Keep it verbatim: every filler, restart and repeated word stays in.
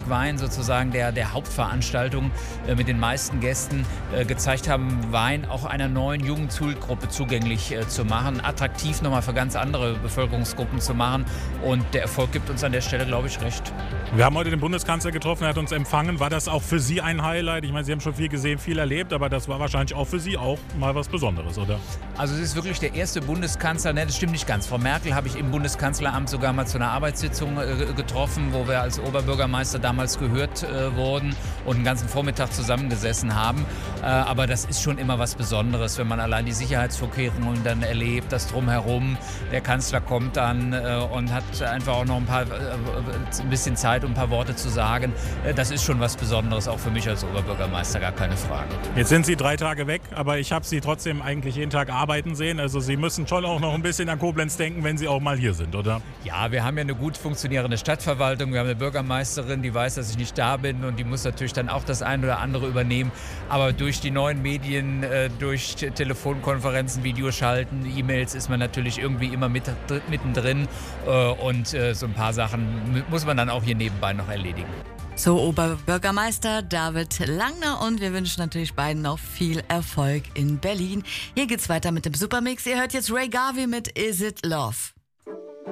Hamburg Wein sozusagen der, der Hauptveranstaltung äh, mit den meisten Gästen äh, gezeigt haben, Wein auch einer neuen jungen Zielgruppe zugänglich äh, zu machen, attraktiv nochmal für ganz andere Bevölkerungsgruppen zu machen. Und der Erfolg gibt uns an der Stelle, glaube ich, recht. Wir haben heute den Bundeskanzler getroffen, er hat uns empfangen. War das auch für Sie ein Highlight? Ich meine, Sie haben schon viel gesehen, viel erlebt, aber das war wahrscheinlich auch für Sie auch mal was Besonderes, oder? Also es ist wirklich der erste Bundeskanzler, ne, das stimmt nicht ganz. Frau Merkel habe ich im Bundeskanzleramt sogar mal zu einer Arbeitssitzung äh, getroffen, wo wir als Oberbürgermeister damals gehört äh, wurden und einen ganzen Vormittag zusammengesessen haben. Äh, aber das ist schon immer was Besonderes, wenn man allein die Sicherheitsvorkehrungen dann erlebt, das Drumherum. Der Kanzler kommt dann äh, und hat einfach auch noch ein paar, äh, ein bisschen Zeit, um ein paar Worte zu sagen. Äh, das ist schon was Besonderes, auch für mich als Oberbürgermeister, gar keine Frage. Jetzt sind Sie drei Tage weg, aber ich habe Sie trotzdem eigentlich jeden Tag arbeiten sehen. Also Sie müssen schon auch noch ein bisschen an Koblenz denken, wenn Sie auch mal hier sind, oder? Ja, wir haben ja eine gut funktionierende Stadtverwaltung. Wir haben eine Bürgermeisterin, die weiß, dass ich nicht da bin und die muss natürlich dann auch das eine oder andere übernehmen. Aber durch die neuen Medien, äh, durch Telefonkonferenzen, Videoschalten, E-Mails ist man natürlich irgendwie immer mit, mittendrin. Äh, und äh, so ein paar Sachen muss man dann auch hier nebenbei noch erledigen. So, Oberbürgermeister David Langner, und wir wünschen natürlich beiden noch viel Erfolg in Berlin. Hier geht's weiter mit dem Supermix. Ihr hört jetzt Ray Garvey mit Is It Love?